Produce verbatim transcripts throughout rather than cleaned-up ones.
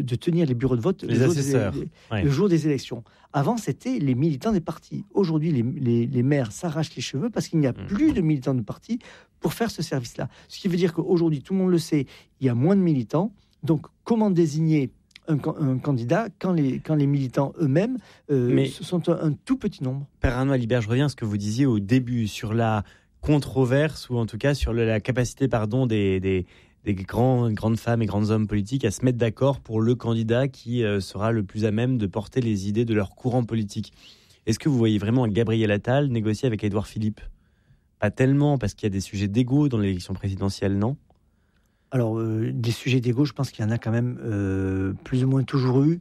de tenir les bureaux de vote les le, assesseurs. Jour des, Ouais. le jour des élections. Avant, c'était les militants des partis. Aujourd'hui, les, les, les maires s'arrachent les cheveux parce qu'il n'y a mmh. plus de militants de partis pour faire ce service-là. Ce qui veut dire qu'aujourd'hui, tout le monde le sait, il y a moins de militants. Donc, comment désigner un, un candidat quand les, quand les militants eux-mêmes euh, Mais, sont un, un tout petit nombre? Père Arnaud Alibert, je reviens à ce que vous disiez au début sur la controverse, ou en tout cas sur le, la capacité pardon, des, des, des grands, grandes femmes et grands hommes politiques à se mettre d'accord pour le candidat qui euh, sera le plus à même de porter les idées de leur courant politique. Est-ce que vous voyez vraiment Gabriel Attal négocier avec Édouard Philippe? Pas tellement, parce qu'il y a des sujets d'égo dans l'élection présidentielle, non? Alors, euh, des sujets d'égo, je pense qu'il y en a quand même euh, plus ou moins toujours eu.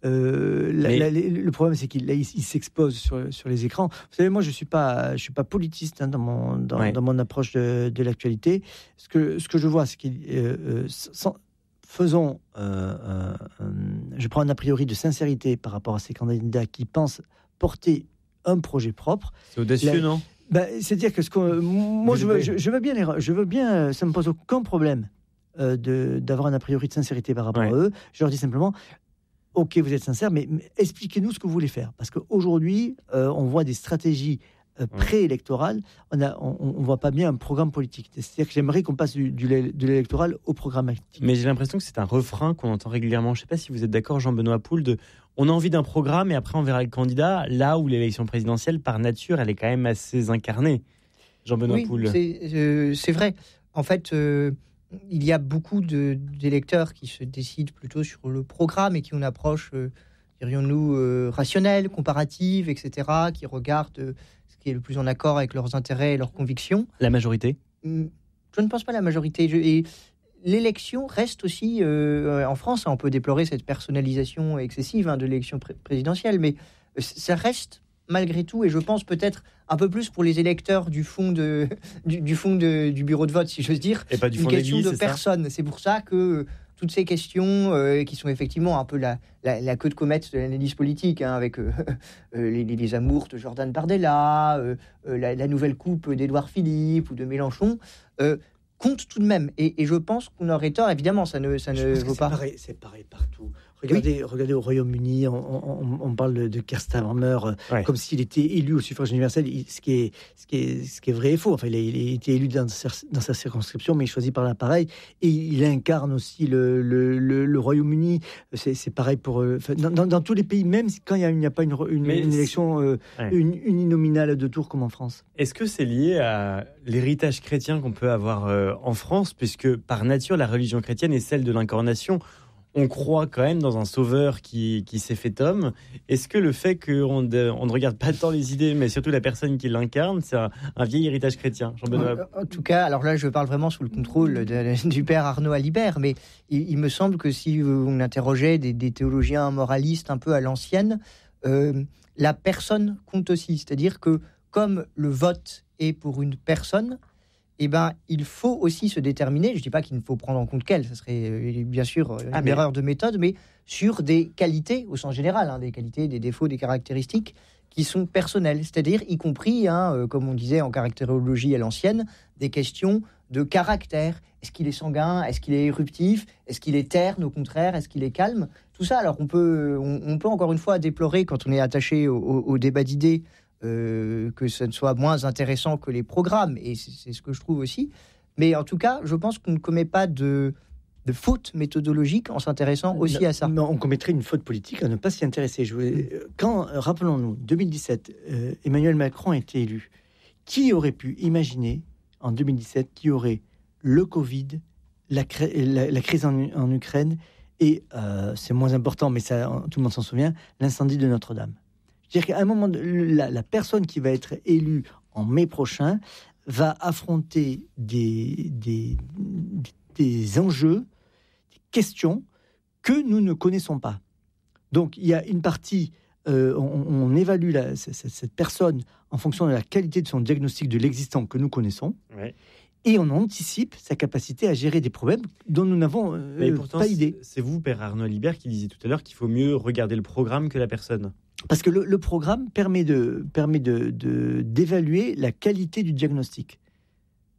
Euh, la, Mais... la, le problème, c'est qu'il là, il, il s'expose sur, sur les écrans. Vous savez, moi, je ne suis pas, je suis pas politiste hein, dans, mon, dans, ouais. dans mon approche de, de l'actualité. Ce que, ce que je vois, c'est qu'il... Euh, sans, faisons... Euh, euh, je prends un a priori de sincérité par rapport à ces candidats qui pensent porter un projet propre. C'est audacieux, la, non ben, c'est-à-dire que ce qu'on, moi, je veux, je, je veux bien, les, je veux bien, ça ne me pose aucun problème euh, de, d'avoir un a priori de sincérité par rapport ouais. à eux. Je leur dis simplement... Ok, vous êtes sincère, mais, mais expliquez-nous ce que vous voulez faire. Parce qu'aujourd'hui, euh, on voit des stratégies euh, préélectorales. On ne on, on voit pas bien un programme politique. C'est-à-dire que j'aimerais qu'on passe du, du, de l'électoral au programmatique. Mais j'ai l'impression que c'est un refrain qu'on entend régulièrement. Je ne sais pas si vous êtes d'accord, Jean-Benoît Poul, de on a envie d'un programme et après on verra le candidat. Là où l'élection présidentielle, par nature, elle est quand même assez incarnée. Jean-Benoît oui, Poul. C'est, euh, c'est vrai. En fait... Euh... Il y a beaucoup de, d'électeurs qui se décident plutôt sur le programme et qui ont une approche, euh, dirions-nous, euh, rationnelle, comparative, et cetera, qui regardent euh, ce qui est le plus en accord avec leurs intérêts et leurs convictions. La majorité ? Je ne pense pas la majorité. Je, et l'élection reste aussi, euh, en France, on peut déplorer cette personnalisation excessive hein, de l'élection pré- présidentielle, mais ça reste malgré tout, et je pense peut-être un peu plus pour les électeurs du fond, de, du, du, fond de, du bureau de vote, si j'ose dire, et pas du une fond question de, de personne. C'est pour ça que toutes ces questions, euh, qui sont effectivement un peu la, la, la queue de comète de l'analyse politique, hein, avec euh, les, les amours de Jordan Bardella, euh, la, la nouvelle coupe d'Édouard Philippe ou de Mélenchon, euh, comptent tout de même. Et, et je pense qu'on aurait tort, évidemment, ça ne, ça ne vaut c'est pas... Pareil, c'est pareil partout. Regardez, oui. regardez au Royaume-Uni, on, on, on parle de, de Keir Starmer ouais. comme s'il était élu au suffrage universel, ce qui est, ce qui est, ce qui est vrai et faux. Enfin, il a, il a été élu dans sa, dans sa circonscription, mais il choisit par l'appareil. Et il incarne aussi le, le, le, le Royaume-Uni. C'est, c'est pareil pour... Enfin, dans, dans, dans tous les pays, même quand il n'y a, a pas une, une, une élection euh, ouais. une, uninominale de tour comme en France. Est-ce que c'est lié à l'héritage chrétien qu'on peut avoir euh, en France, puisque par nature, la religion chrétienne est celle de l'incarnation? On croit quand même dans un sauveur qui, qui s'est fait homme. Est-ce que le fait qu'on de, on ne regarde pas tant les idées, mais surtout la personne qui l'incarne, c'est un, un vieil héritage chrétien? Jean-Benoît. En, en tout cas, alors là, je parle vraiment sous le contrôle de, du père Arnaud Alibert, mais il, il me semble que si on interrogeait des, des théologiens moralistes un peu à l'ancienne, euh, la personne compte aussi. C'est-à-dire que comme le vote est pour une personne, eh ben, il faut aussi se déterminer, je ne dis pas qu'il ne faut prendre en compte qu'elle, ça serait euh, bien sûr une ah, mais... erreur de méthode, mais sur des qualités, au sens général, hein, des qualités, des défauts, des caractéristiques qui sont personnelles, c'est-à-dire y compris, hein, euh, comme on disait en caractérologie à l'ancienne, des questions de caractère. Est-ce qu'il est sanguin? Est-ce qu'il est éruptif? Est-ce qu'il est terne, au contraire? Est-ce qu'il est calme? Tout ça, alors on peut, on, on peut encore une fois déplorer, quand on est attaché au, au, au débat d'idées, Euh, que ce ne soit moins intéressant que les programmes, et c'est, c'est ce que je trouve aussi. Mais en tout cas, je pense qu'on ne commet pas de, de faute méthodologique en s'intéressant aussi non, à ça. Non, on commettrait une faute politique à ne pas s'y intéresser. Je voulais... Quand, rappelons-nous, deux mille dix-sept, euh, Emmanuel Macron a été élu. Qui aurait pu imaginer, en deux mille dix-sept, qu'il y aurait le Covid, la, cr- la, la crise en, en Ukraine, et, euh, c'est moins important, mais ça, tout le monde s'en souvient, l'incendie de Notre-Dame. C'est-à-dire qu'à un moment, la, la personne qui va être élue en mai prochain va affronter des, des, des enjeux, des questions que nous ne connaissons pas. Donc, il y a une partie, euh, on, on évalue la, cette, cette personne en fonction de la qualité de son diagnostic de l'existant que nous connaissons. Ouais. Et on anticipe sa capacité à gérer des problèmes dont nous n'avons euh, Mais pourtant, pas idée. C'est vous, Père Arnaud Alibert, qui disiez tout à l'heure qu'il faut mieux regarder le programme que la personne. Parce que le, le programme permet, de, permet de, de, d'évaluer la qualité du diagnostic.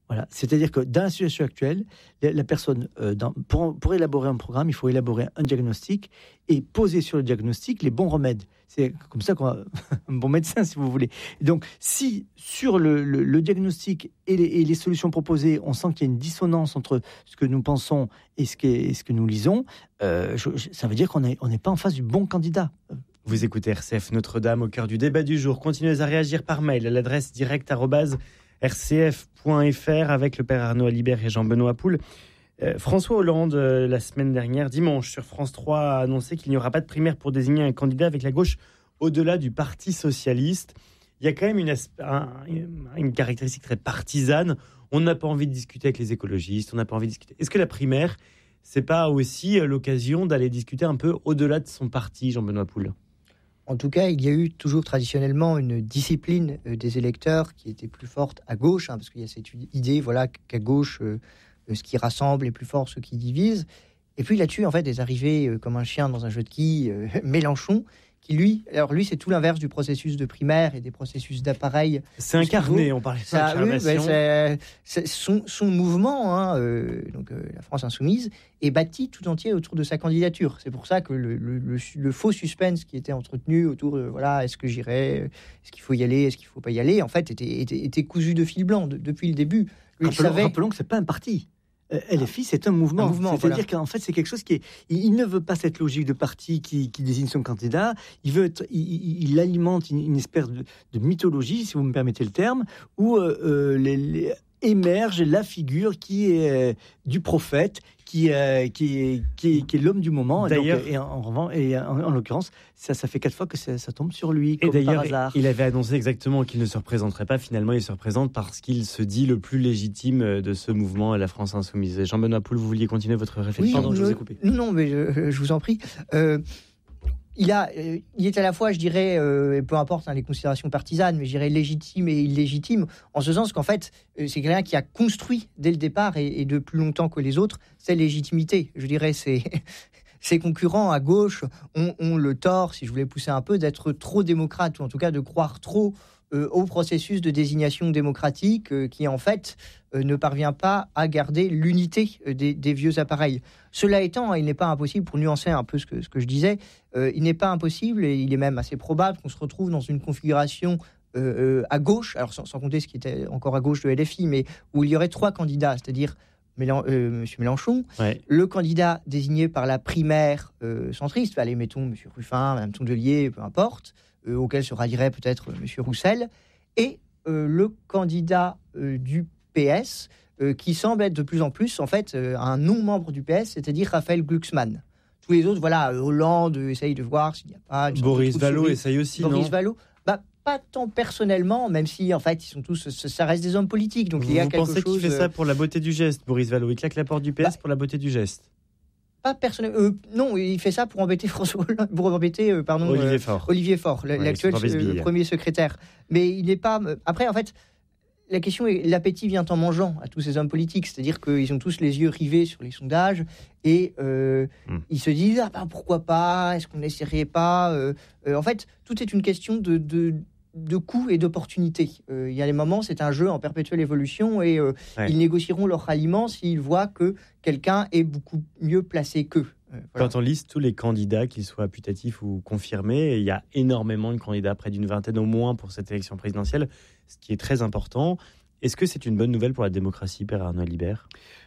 Voilà, c'est-à-dire que dans la situation actuelle, la, la personne, euh, dans, pour, pour élaborer un programme, il faut élaborer un diagnostic et poser sur le diagnostic les bons remèdes. C'est comme ça qu'on a un bon médecin, si vous voulez. Donc, si sur le, le, le diagnostic et les, et les solutions proposées, on sent qu'il y a une dissonance entre ce que nous pensons et ce que, et ce que nous lisons, euh, je, je, ça veut dire qu'on n'est on n'est pas en face du bon candidat. Vous écoutez R C F Notre-Dame au cœur du débat du jour. Continuez à réagir par mail à l'adresse direct arobase r c f point f r avec le père Arnaud Alibert et Jean-Benoît Poul. Euh, François Hollande, euh, la semaine dernière, dimanche, sur France trois, a annoncé qu'il n'y aura pas de primaire pour désigner un candidat avec la gauche au-delà du Parti socialiste. Il y a quand même une, aspe- un, une caractéristique très partisane. On n'a pas envie de discuter avec les écologistes, on n'a pas envie de discuter. Est-ce que la primaire, c'est pas aussi l'occasion d'aller discuter un peu au-delà de son parti, Jean-Benoît Poul ? En tout cas, il y a eu toujours traditionnellement une discipline euh, des électeurs qui était plus forte à gauche, hein, parce qu'il y a cette idée, voilà, qu'à gauche, euh, ce qui rassemble est plus fort, ce qui divise. Et puis là-dessus, en fait, est arrivé euh, comme un chien dans un jeu de quilles, euh, Mélenchon, qui lui, alors lui, c'est tout l'inverse du processus de primaire et des processus d'appareil. C'est incarné, on parlait de ça. Oui, ben c'est, c'est son, son mouvement, hein, euh, donc euh, la France insoumise, est bâti tout entier autour de sa candidature. C'est pour ça que le, le, le, le faux suspense qui était entretenu autour de voilà, est-ce que j'irai, est-ce qu'il faut y aller, est-ce qu'il faut pas y aller, en fait, était, était, était cousu de fil blanc de, depuis le début. Lui, rappelons, savait... rappelons que c'est pas un parti. L F I, c'est un mouvement. Un mouvement C'est-à-dire voilà. qu'en fait, c'est quelque chose qui est. Il, il ne veut pas cette logique de parti qui, qui désigne son candidat. Il veut être. Il, il alimente une, une espèce de, de mythologie, si vous me permettez le terme, où euh, les, les, émerge la figure qui est euh, du prophète, qui, euh, qui, est, qui, est, qui est l'homme du moment. D'ailleurs, et, donc, et, en, et en, en, en l'occurrence, ça, ça fait quatre fois que ça, ça tombe sur lui. Et comme d'ailleurs, par hasard. Il avait annoncé exactement qu'il ne se représenterait pas. Finalement, il se représente parce qu'il se dit le plus légitime de ce mouvement, la France insoumise. Jean-Benoît Poul, vous vouliez continuer votre réflexion? Oui, Pardon, je, je vous ai coupé. Non, mais je, je vous en prie. Euh, Il, a, euh, il est à la fois, je dirais, euh, peu importe hein, les considérations partisanes, mais je dirais légitime et illégitime, en ce sens qu'en fait, euh, c'est quelqu'un qui a construit dès le départ et, et de plus longtemps que les autres cette légitimité. Je dirais, c'est, ses concurrents à gauche ont, ont le tort, si je voulais pousser un peu, d'être trop démocrates, ou en tout cas de croire trop euh, au processus de désignation démocratique euh, qui, en fait, euh, ne parvient pas à garder l'unité euh, des, des vieux appareils. Cela étant, il n'est pas impossible, pour nuancer un peu ce que, ce que je disais, euh, il n'est pas impossible, et il est même assez probable qu'on se retrouve dans une configuration euh, euh, à gauche, alors sans, sans compter ce qui était encore à gauche de L F I, mais où il y aurait trois candidats, c'est-à-dire Mélen- euh, M. Mélenchon, ouais. le candidat désigné par la primaire euh, centriste, allez, mettons M. Ruffin, Mme Tondelier, peu importe, euh, auquel se rallierait peut-être M. Roussel, et euh, le candidat euh, du P S, Euh, qui semble être de plus en plus, en fait, euh, un non-membre du P S, c'est-à-dire Raphaël Glucksmann. Tous les autres, voilà, Hollande essaye de voir s'il n'y a pas... Boris Vallaud essaye aussi, Boris non Vallaud, bah, pas tant personnellement, même si, en fait, ils sont tous... Ça reste des hommes politiques, donc vous il y a vous quelque pensez chose... qu'il fait ça pour la beauté du geste, Boris Vallaud? Il claque la porte du P S bah, pour la beauté du geste? Pas personnellement... Euh, non, il fait ça pour embêter François Hollande, pour embêter, euh, pardon... Olivier euh, Faure. Olivier Faure, ouais, l'actuel euh, premier secrétaire. Mais il n'est pas... Après, en fait... La question est, l'appétit vient en mangeant à tous ces hommes politiques, c'est-à-dire qu'ils ont tous les yeux rivés sur les sondages et euh, mmh. ils se disent ah ben pourquoi pas, est-ce qu'on n'essaierait pas euh, euh, En fait, tout est une question de, de, de coût et d'opportunité. Euh, il y a des moments, c'est un jeu en perpétuelle évolution et euh, ouais. ils négocieront leur ralliement s'ils voient que quelqu'un est beaucoup mieux placé qu'eux. Euh, voilà. Quand on liste tous les candidats, qu'ils soient putatifs ou confirmés, il y a énormément de candidats, près d'une vingtaine au moins pour cette élection présidentielle, ce qui est très important. Est-ce que c'est une bonne nouvelle pour la démocratie, Père Arnaud Alibert ?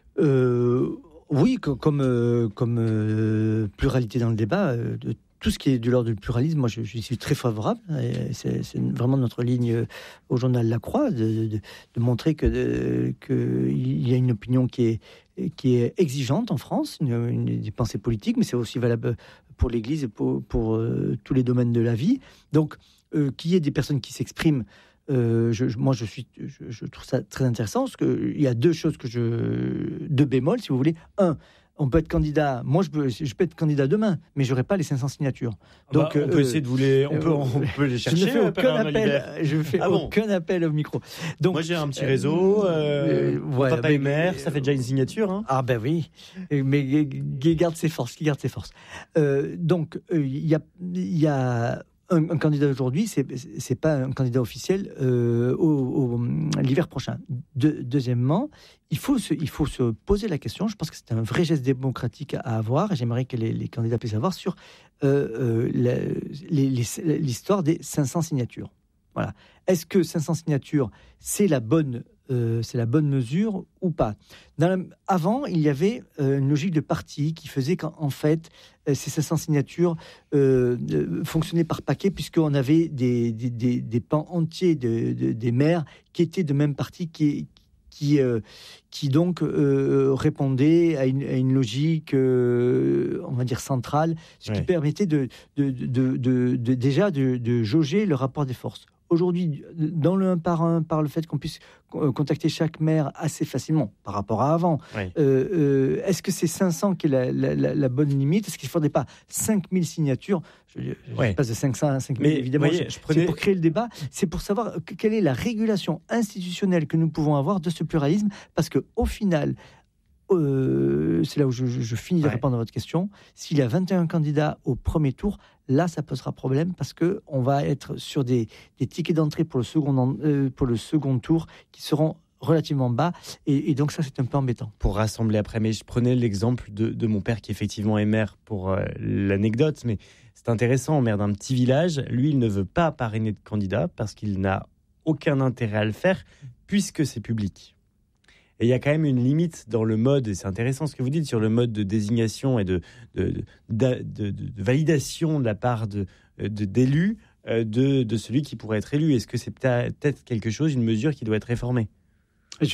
euh, Oui, comme, euh, comme euh, pluralité dans le débat, euh, de tout ce qui est de l'ordre du pluralisme, moi je, je suis très favorable. Et c'est, c'est vraiment notre ligne au journal La Croix, de, de, de montrer que, de, que il y a une opinion qui est qui est exigeante en France, une, une, des pensées politiques, mais c'est aussi valable pour l'Église et pour, pour euh, tous les domaines de la vie. Donc, euh, qu'il y ait des personnes qui s'expriment, euh, je, moi, je, suis, je, je trouve ça très intéressant, parce qu'il y a deux choses que je... deux bémols, si vous voulez. Un, on peut être candidat, moi je peux, je peux être candidat demain, mais j'aurai pas les cinq cents signatures. Donc, bah, on peut euh, essayer de vous les, on peut, on peut les chercher. Je ne fais aucun appel, je fais ah bon aucun appel au micro. Donc, moi j'ai un petit réseau, euh, euh, ouais, papa mais, et mère, ça fait déjà une signature. Hein. Ah ben oui, mais qui garde ses forces, qui garde ses forces. Euh, donc il euh, y a, il y a un, un candidat aujourd'hui, c'est c'est pas un candidat officiel euh, au, au, l'hiver prochain. De, deuxièmement, il faut se, il faut se poser la question. Je pense que c'est un vrai geste démocratique à avoir. Et j'aimerais que les, les candidats puissent avoir sur euh, euh, la, les, les, l'histoire des cinq cents signatures. Voilà. Est-ce que cinq cents signatures, c'est la bonne Euh, c'est la bonne mesure ou pas. Dans la, avant, il y avait euh, une logique de parti qui faisait qu'en fait, euh, ces cinq cents signatures euh, euh, fonctionnaient par paquet, puisqu'on avait des, des, des, des pans entiers de, de, des maires qui étaient de même parti, qui, qui, euh, qui donc euh, répondaient à une, à une logique, euh, on va dire, centrale, ce ouais. qui permettait de, de, de, de, de, déjà de, de jauger le rapport des forces. Aujourd'hui, dans le un par un, par le fait qu'on puisse contacter chaque maire assez facilement par rapport à avant, oui. euh, euh, est-ce que c'est cinq cents qui est la, la, la, la bonne limite ? Est-ce qu'il ne faudrait pas cinq mille signatures ? Je, je ouais. passe de cinq cents à cinq mille, mais évidemment. Voyez, je prenais... C'est pour créer le débat, c'est pour savoir quelle est la régulation institutionnelle que nous pouvons avoir de ce pluralisme, parce qu'au final, Euh, c'est là où je, je, je finis de ouais. répondre à votre question. S'il y a vingt et un candidats au premier tour, là, ça posera problème parce qu'on va être sur des, des tickets d'entrée pour le, second, euh, pour le second tour qui seront relativement bas. Et, et donc ça, c'est un peu embêtant. Pour rassembler après, mais je prenais l'exemple de, de mon père qui effectivement est maire pour euh, l'anecdote, mais c'est intéressant, maire d'un petit village. Lui, il ne veut pas parrainer de candidat parce qu'il n'a aucun intérêt à le faire puisque c'est public. Et il y a quand même une limite dans le mode, et c'est intéressant ce que vous dites sur le mode de désignation et de, de, de, de, de, de validation de la part de, de, d'élus de, de celui qui pourrait être élu. Est-ce que c'est peut-être quelque chose, une mesure qui doit être réformée ? Je,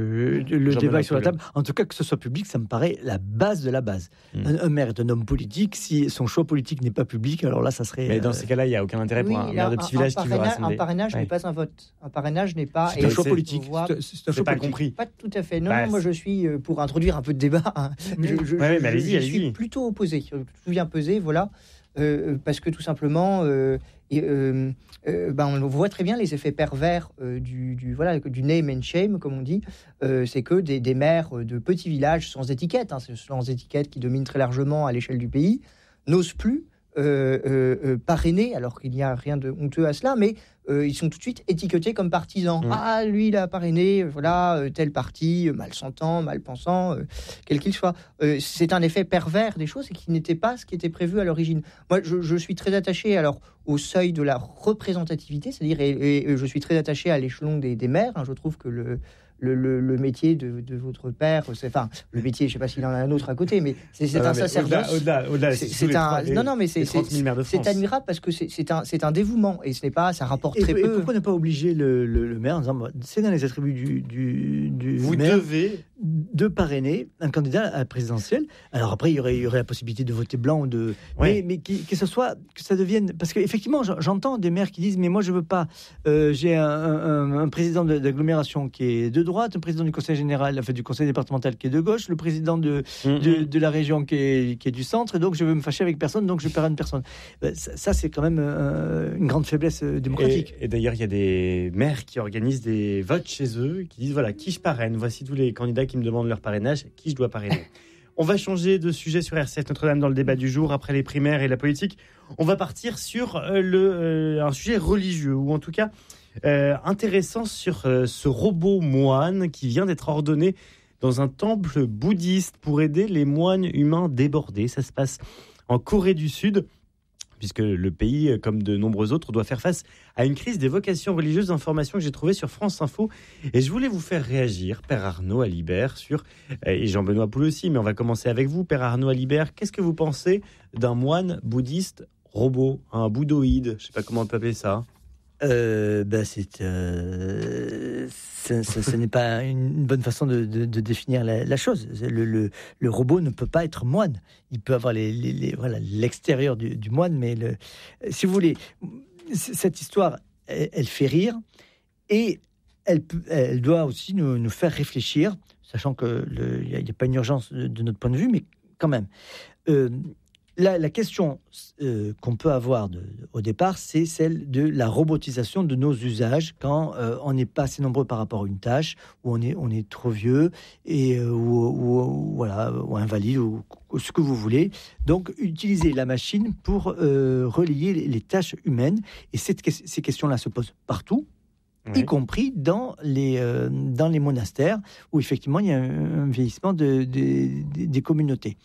le J'en débat est sur la table. En tout cas, que ce soit public, ça me paraît la base de la base. Mmh. Un, un maire est un homme politique. Si son choix politique n'est pas public, alors là, ça serait... Mais dans euh... ces cas-là, il n'y a aucun intérêt pour oui, un maire de petit village qui veut rassembler. Un parrainage ouais. n'est pas un vote. Un parrainage n'est pas... C'est un choix politique. Voir... C'est, c'est un choix pas politique. Compris. Pas tout à fait. Non, bah, non moi, je suis, pour introduire un peu de débat, hein, je, je, ouais, je, mais allez-y, je allez-y. suis plutôt opposé. Tout bien pesé, voilà. Euh, parce que tout simplement... Euh, Et, euh, euh, ben on voit très bien les effets pervers euh, du, du, voilà, du name and shame, comme on dit. Euh, c'est que des, des maires de petits villages sans étiquette, hein, sans étiquette qui dominent très largement à l'échelle du pays, n'osent plus euh, euh, parrainer, alors qu'il n'y a rien de honteux à cela, mais euh, ils sont tout de suite étiquetés comme partisans. Mmh. Ah, lui, il a parrainé, voilà, euh, tel parti, mal sentant, mal pensant, euh, quel qu'il soit. Euh, c'est un effet pervers des choses et qui n'était pas ce qui était prévu à l'origine. Moi, je, je suis très attaché alors au seuil de la représentativité, c'est-à-dire, et, et, et je suis très attaché à l'échelon des, des maires. Hein, je trouve que le Le, le, le métier de, de votre père, c'est, enfin, le métier, je ne sais pas s'il en a un autre à côté, mais c'est, c'est ah, un mais sacerdoce. Au-delà, au-delà, c'est, c'est, c'est un, les, non, non, mais c'est, c'est, c'est admirable parce que c'est, c'est, un, c'est un dévouement et ce n'est pas, ça rapporte et, très et peu. Et pourquoi ne pas obliger le, le, le maire en disant, c'est dans les attributs du, du, du Vous maire devez de parrainer un candidat à la présidentielle. Alors après, il y aurait, il y aurait la possibilité de voter blanc ou de, oui. mais, mais qui, que ce soit, que ça devienne, parce qu'effectivement, j'entends des maires qui disent, mais moi je veux pas, euh, j'ai un, un, un président d'agglomération qui est de droite, un président du conseil général, enfin, du conseil départemental qui est de gauche, le président de, mm-hmm. de, de la région qui est, qui est du centre, et donc je veux me fâcher avec personne, donc je parraine personne. Ça, ça c'est quand même euh, une grande faiblesse euh, démocratique. Et, et d'ailleurs, il y a des maires qui organisent des votes chez eux, qui disent, voilà, qui je parraine, voici tous les candidats qui me demandent leur parrainage, qui je dois parrainer. On va changer de sujet sur R C F Notre-Dame dans le débat du jour, après les primaires et la politique. On va partir sur euh, le, euh, un sujet religieux, ou en tout cas euh, intéressant, sur euh, ce robot moine qui vient d'être ordonné dans un temple bouddhiste pour aider les moines humains débordés. Ça se passe en Corée du Sud, puisque le pays, comme de nombreux autres, doit faire face à une crise des vocations religieuses. Information que j'ai trouvée sur France Info. Et je voulais vous faire réagir, Père Arnaud Alibert, sur, et Jean-Benoît Poul aussi, mais on va commencer avec vous, Père Arnaud Alibert. Qu'est-ce que vous pensez d'un moine bouddhiste robot, un bouddhoïde, je ne sais pas comment on peut appeler ça. Euh, ben c'est, euh, ça, ça, ce n'est pas une bonne façon de, de, de définir la, la chose. Le, le, le robot ne peut pas être moine. Il peut avoir les, les, les, voilà, l'extérieur du, du moine, mais le, si vous voulez, cette histoire, elle, elle fait rire et elle, elle doit aussi nous, nous faire réfléchir, sachant qu'il n'y a, a pas une urgence de, de notre point de vue, mais quand même. Euh, La, la question euh, qu'on peut avoir de, au départ, c'est celle de la robotisation de nos usages quand euh, on n'est pas assez nombreux par rapport à une tâche, ou on est, on est trop vieux, et, euh, ou, ou, ou, voilà, ou invalide, ou, ou ce que vous voulez. Donc, utiliser la machine pour euh, relier les, les tâches humaines. Et cette, ces questions-là se posent partout, oui. y compris dans les, euh, dans les monastères, où effectivement, il y a un, un vieillissement de, de, de, des communautés.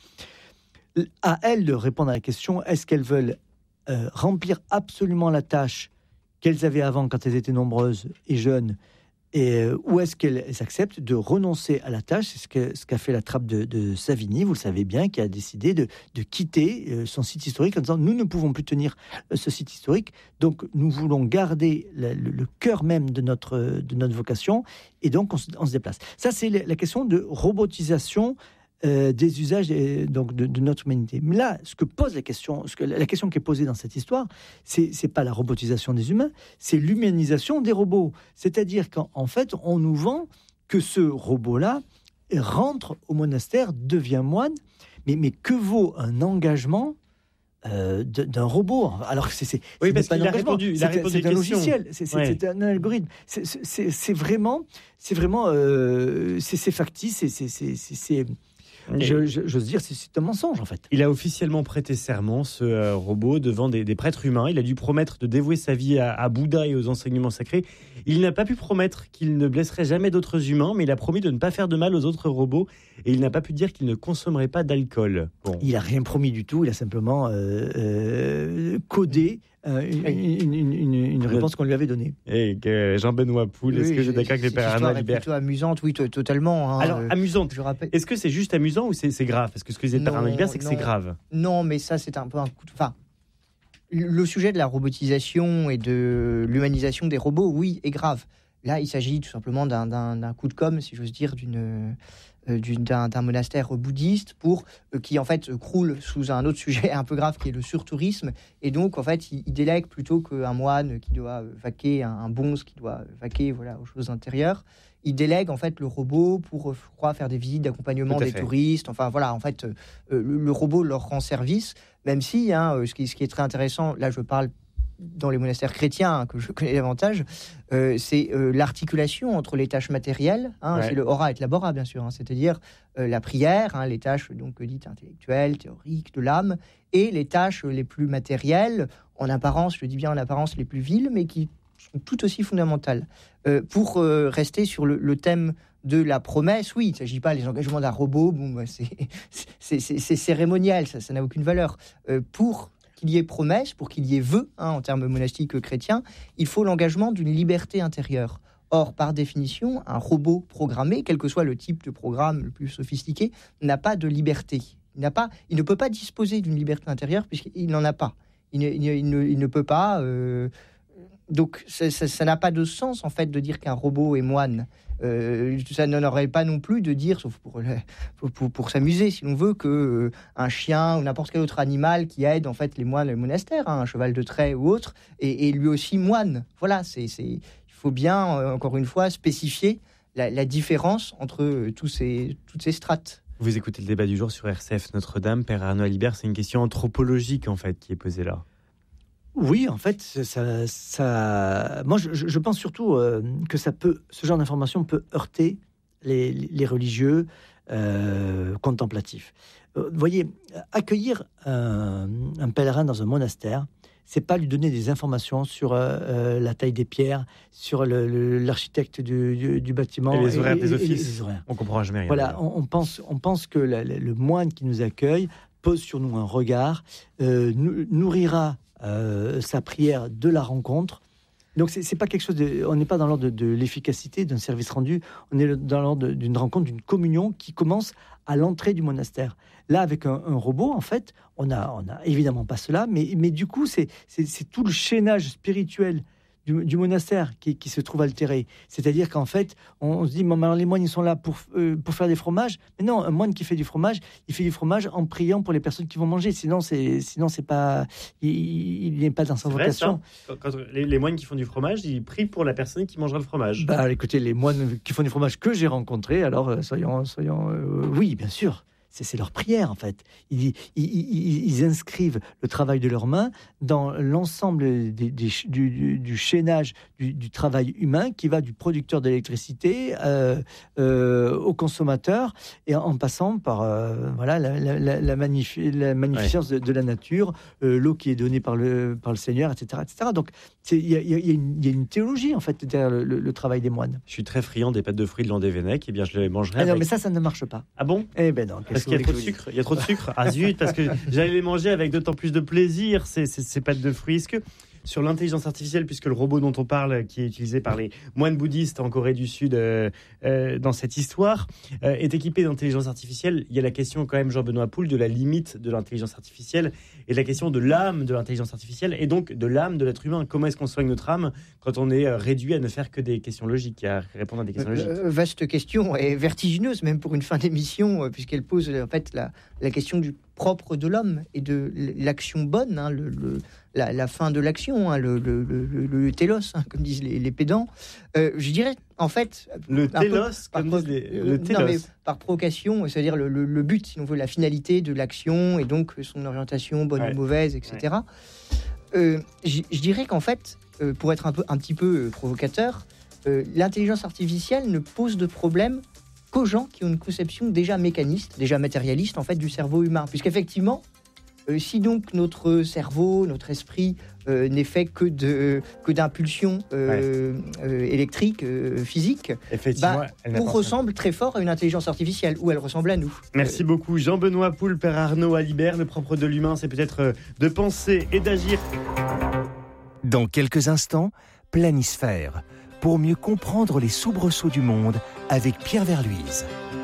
À elles de répondre à la question, est-ce qu'elles veulent euh, remplir absolument la tâche qu'elles avaient avant quand elles étaient nombreuses et jeunes, et, euh, ou est-ce qu'elles acceptent de renoncer à la tâche? C'est ce, que, ce qu'a fait la trappe de, de Savigny, vous le savez bien, qui a décidé de, de quitter euh, son site historique en disant, nous ne pouvons plus tenir euh, ce site historique, donc nous voulons garder le, le, le cœur même de notre, de notre vocation, et donc on se, on se déplace. Ça, c'est la question de robotisation Euh, des usages euh, donc de, de notre humanité. Mais là, ce que pose la question, ce que, la question qui est posée dans cette histoire, c'est, c'est pas la robotisation des humains, c'est l'humanisation des robots. C'est-à-dire qu'en en fait, on nous vend que ce robot-là rentre au monastère, devient moine, mais, mais que vaut un engagement euh, de, d'un robot? Alors que c'est, c'est, oui, c'est parce pas qu'il un a répondu, il a répondu c'est, c'est un logiciel, c'est, c'est, ouais. c'est un algorithme. C'est, c'est, c'est vraiment, c'est vraiment, euh, c'est, c'est factice, c'est, c'est, c'est, c'est, c'est Je, je, j'ose dire, c'est, c'est un mensonge en fait. Il a officiellement prêté serment, ce euh, robot, devant des, des prêtres humains. Il a dû promettre de dévouer sa vie à, à Bouddha et aux enseignements sacrés. Il n'a pas pu promettre qu'il ne blesserait jamais d'autres humains, mais il a promis de ne pas faire de mal aux autres robots. Et il n'a pas pu dire qu'il ne consommerait pas d'alcool. Bon. Il n'a rien promis du tout, il a simplement euh, euh, codé euh, une, une, une, une réponse qu'on lui avait donnée. Et que Jean-Benoît Poul, oui, est-ce que j'ai d'accord avec les pères Arnaud Alibert? C'est plutôt amusante, oui, totalement. Hein, Alors, euh, amusante, je rappelle... est-ce que c'est juste amusant ou c'est, c'est grave? Parce que ce que disait le père Arnaud Alibert, c'est que non, c'est grave. Non, mais ça, c'est un peu un coup de... Enfin, le sujet de la robotisation et de l'humanisation des robots, oui, est grave. Là, il s'agit tout simplement d'un, d'un, d'un coup de com', si j'ose dire, d'une... D'un, d'un monastère bouddhiste pour euh, qui en fait croule sous un autre sujet un peu grave qui est le surtourisme, et donc en fait il, il délègue plutôt qu'un moine qui doit vaquer, un, un bonze qui doit vaquer voilà aux choses intérieures, il délègue en fait le robot pour, je crois, faire des visites d'accompagnement des fait. touristes. Enfin voilà, en fait euh, le, le robot leur rend service, même si hein, ce, qui, ce qui est très intéressant, là je parle dans les monastères chrétiens hein, que je connais davantage, euh, c'est euh, l'articulation entre les tâches matérielles, hein, ouais. c'est le ora et labora bien sûr, hein, c'est-à-dire euh, la prière, hein, les tâches donc dites intellectuelles, théoriques, de l'âme, et les tâches les plus matérielles, en apparence, je dis bien en apparence, les plus viles, mais qui sont tout aussi fondamentales. Euh, pour euh, rester sur le, le thème de la promesse, oui, il ne s'agit pas des engagements d'un robot, bon, bah, c'est, c'est, c'est, c'est cérémonial, ça, ça n'a aucune valeur. Euh, pour qu'il y ait promesse, pour qu'il y ait vœu, hein, en termes monastiques chrétiens, il faut l'engagement d'une liberté intérieure. Or, par définition, un robot programmé, quel que soit le type de programme le plus sophistiqué, n'a pas de liberté. Il, n'a pas, il ne peut pas disposer d'une liberté intérieure puisqu'il n'en a pas. Il ne, il ne, il ne, il ne peut pas... Euh, donc, ça, ça, ça n'a pas de sens, en fait, de dire qu'un robot est moine. Euh, ça n'aurait pas non plus de dire, sauf pour, pour, pour, pour s'amuser, si l'on veut, que euh, un chien ou n'importe quel autre animal qui aide en fait les moines et le monastère, hein, un cheval de trait ou autre, est, est lui aussi moine. Voilà, c'est, c'est, il faut bien, euh, encore une fois, spécifier la, la différence entre euh, tous ces, toutes ces strates. Vous écoutez le débat du jour sur R C F Notre-Dame. Père Arnaud Alibert, c'est une question anthropologique en fait qui est posée là. Oui, en fait, ça, ça... moi, je, je pense surtout euh, que ça peut, ce genre d'information peut heurter les, les religieux euh, contemplatifs. Euh, vous voyez, accueillir un, un pèlerin dans un monastère, c'est pas lui donner des informations sur euh, la taille des pierres, sur le, le, l'architecte du, du, du bâtiment et les horaires et, des et, offices. Et les horaires. On comprend jamais rien. Voilà, on, on pense, on pense que la, la, le moine qui nous accueille pose sur nous un regard, euh, nous, nourrira Euh, sa prière de la rencontre. Donc c'est, c'est pas quelque chose de, on n'est pas dans l'ordre de, de l'efficacité d'un service rendu, on est dans l'ordre de, d'une rencontre, d'une communion qui commence à l'entrée du monastère. Là, avec un, un robot, en fait, on a, on a évidemment pas cela, mais, mais du coup, c'est, c'est, c'est tout le chaînage spirituel Du, du monastère qui, qui se trouve altéré. C'est-à-dire qu'en fait, on, on se dit, bon, alors les moines, ils sont là pour, euh, pour faire des fromages. Mais non, un moine qui fait du fromage, il fait du fromage en priant pour les personnes qui vont manger. Sinon, c'est, sinon c'est pas, il, il n'est pas dans sa c'est vocation. Vrai, quand, quand les, les moines qui font du fromage, ils prient pour la personne qui mangera le fromage. Bah, écoutez, les moines qui font du fromage que j'ai rencontrés, alors euh, soyons, soyons, euh, oui, bien sûr. c'est, c'est leur prière en fait. Ils, ils, ils, ils inscrivent le travail de leurs mains dans l'ensemble des, des, du, du, du chaînage du, du travail humain qui va du producteur d'électricité euh, euh, au consommateur et en, en passant par euh, voilà, la, la, la, la, magnifi- la magnificence ouais. de, de la nature, euh, l'eau qui est donnée par le, par le Seigneur, et cetera, et cetera. Donc il y, y, y, y a une théologie en fait derrière le, le, le travail des moines. Je suis très friand des pâtes de fruits de Landévennec, et bien je les mangerai. Ah non, avec... mais ça, ça ne marche pas. Ah bon? Eh ben non. Parce qu'il y a trop de sucre. Il y a trop de sucre. Ah zut, parce que j'allais les manger avec d'autant plus de plaisir ces, ces, ces pâtes de fruits. Est-ce que sur l'intelligence artificielle, puisque le robot dont on parle, qui est utilisé par les moines bouddhistes en Corée du Sud euh, euh, dans cette histoire, euh, est équipé d'intelligence artificielle, il y a la question quand même, Jean-Benoît Poul, de la limite de l'intelligence artificielle et de la question de l'âme de l'intelligence artificielle et donc de l'âme de l'être humain. Comment est-ce qu'on soigne notre âme quand on est réduit à ne faire que des questions logiques, à répondre à des questions logiques? euh, Vaste question et vertigineuse même pour une fin d'émission, puisqu'elle pose en fait la, la question du propre de l'homme et de l'action bonne, hein, le, le, la, la fin de l'action, hein, le, le, le, le télos, hein, comme disent les, les pédants. Euh, je dirais, en fait... Le télos, comme par, disent les, le télos. Non, mais par provocation, c'est-à-dire le, le, le but, si on veut, la finalité de l'action et donc son orientation, bonne ouais. ou mauvaise, et cetera. Ouais. Euh, je, je dirais qu'en fait, euh, pour être un, peu, un petit peu euh, provocateur, euh, l'intelligence artificielle ne pose de problème qu'aux gens qui ont une conception déjà mécaniste, déjà matérialiste en fait du cerveau humain, puisqu'effectivement, euh, si donc notre cerveau, notre esprit euh, n'est fait que de que d'impulsions euh, ouais. euh, électriques, euh, physiques, bah, on ressemble très fort à une intelligence artificielle, ou elle ressemble à nous. Merci euh... beaucoup, Jean-Benoît Poul, Père Arnaud Alibert. Le propre de l'humain, c'est peut-être de penser et d'agir. Dans quelques instants, Planisphère, pour mieux comprendre les soubresauts du monde avec Pierre Verluise.